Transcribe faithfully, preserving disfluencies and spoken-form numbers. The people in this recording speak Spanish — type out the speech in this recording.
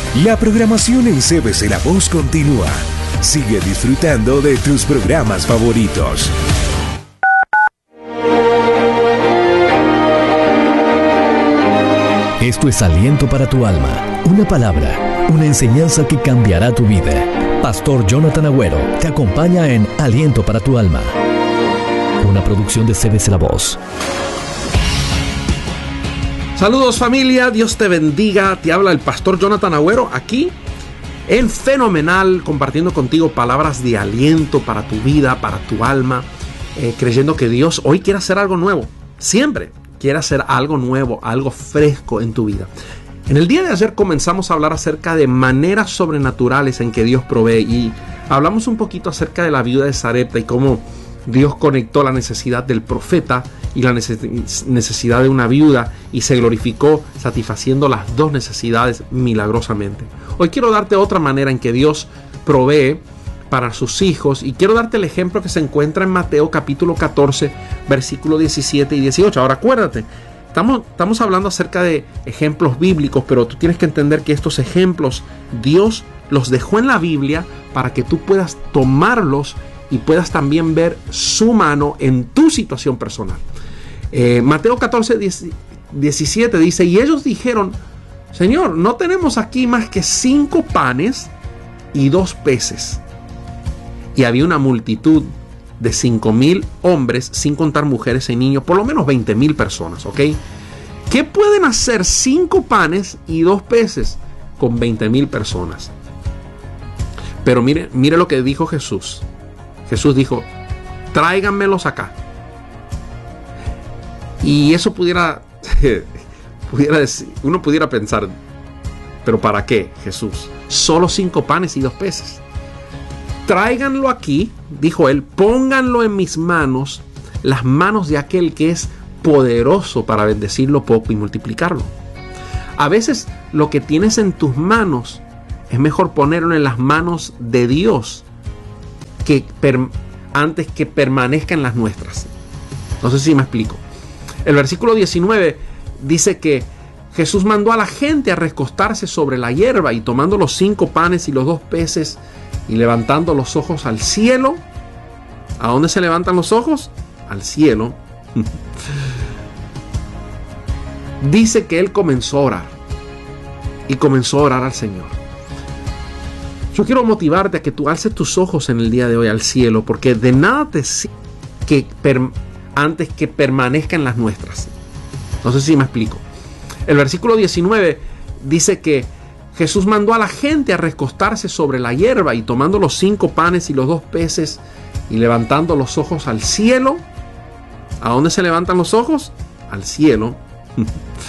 La programación en C B C La Voz continúa. Sigue disfrutando de tus programas favoritos. Esto es Aliento para tu alma. Una palabra, una enseñanza que cambiará tu vida. Pastor Jonathan Agüero te acompaña en Aliento para tu alma. Una producción de C B C La Voz. Saludos familia, Dios te bendiga. Te habla el pastor Jonathan Agüero aquí en Fenomenal, compartiendo contigo palabras de aliento para tu vida, para tu alma, eh, creyendo que Dios hoy quiere hacer algo nuevo. Siempre quiere hacer algo nuevo, algo fresco en tu vida. En el día de ayer comenzamos a hablar acerca de maneras sobrenaturales en que Dios provee y hablamos un poquito acerca de la viuda de Sarepta y cómo Dios conectó la necesidad del profeta y la necesidad de una viuda y se glorificó satisfaciendo las dos necesidades milagrosamente. Hoy quiero darte otra manera en que Dios provee para sus hijos y quiero darte el ejemplo que se encuentra en Mateo capítulo catorce versículo diecisiete y dieciocho. Ahora acuérdate, estamos, estamos hablando acerca de ejemplos bíblicos, pero tú tienes que entender que estos ejemplos Dios los dejó en la Biblia para que tú puedas tomarlos y puedas también ver su mano en tu situación personal. Eh, Mateo catorce, diecisiete dice: y ellos dijeron, Señor, no tenemos aquí más que cinco panes y dos peces. Y había una multitud de cinco mil hombres, sin contar mujeres y niños, por lo menos veinte mil personas, ¿ok? ¿Qué pueden hacer cinco panes y dos peces con veinte mil personas? Pero mire, mire lo que dijo Jesús. Jesús dijo, tráiganmelos acá. Y eso pudiera, pudiera decir, uno pudiera pensar, ¿pero para qué, Jesús? Solo cinco panes y dos peces. Tráiganlo aquí, dijo él, pónganlo en mis manos, las manos de aquel que es poderoso para bendecirlo poco y multiplicarlo. A veces lo que tienes en tus manos es mejor ponerlo en las manos de Dios que per, antes que permanezca en las nuestras. No sé si me explico. El versículo diecinueve dice que Jesús mandó a la gente a recostarse sobre la hierba y tomando los cinco panes y los dos peces y levantando los ojos al cielo. ¿A dónde se levantan los ojos? Al cielo. Dice que él comenzó a orar y comenzó a orar al Señor. Yo quiero motivarte a que tú alces tus ojos en el día de hoy al cielo, porque de nada te sirve que per, antes que permanezca en las nuestras. No sé si me explico. El versículo diecinueve dice que Jesús mandó a la gente a recostarse sobre la hierba y tomando los cinco panes y los dos peces y levantando los ojos al cielo. ¿A dónde se levantan los ojos? Al cielo.